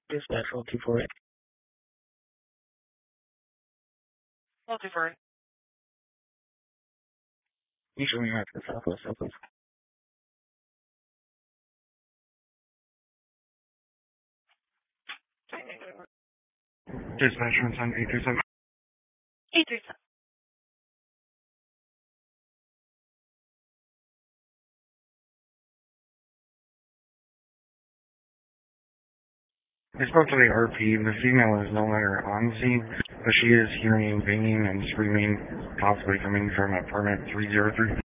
Dispatch 1248. 1248. You show me right to the southwest, so please. Dispatch 17837. 837. I spoke to the RP. The female is no longer on scene, but she is hearing banging and screaming, possibly coming from apartment 303.